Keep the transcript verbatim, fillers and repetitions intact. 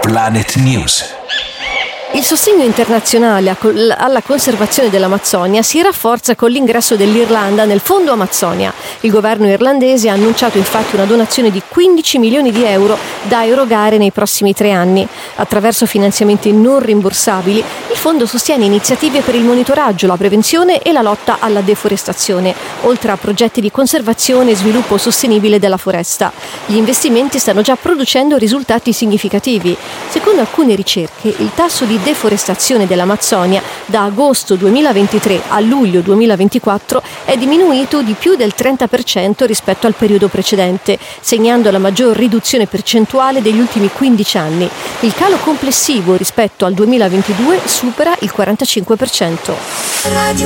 Planet News. Il sostegno internazionale alla conservazione dell'Amazzonia si rafforza con l'ingresso dell'Irlanda nel Fondo Amazzonia. Il governo irlandese ha annunciato infatti una donazione di quindici milioni di euro da erogare nei prossimi tre anni. Attraverso finanziamenti non rimborsabili, il fondo sostiene iniziative per il monitoraggio, la prevenzione e la lotta alla deforestazione, oltre a progetti di conservazione e sviluppo sostenibile della foresta. Gli investimenti stanno già producendo risultati significativi. Secondo alcune ricerche, il tasso di deforestazione dell'Amazzonia da agosto duemilaventitré a luglio duemilaventiquattro è diminuito di più del trenta per cento rispetto al periodo precedente, segnando la maggior riduzione percentuale degli ultimi quindici anni. Il calo complessivo rispetto al duemilaventidue supera il quarantacinque per cento.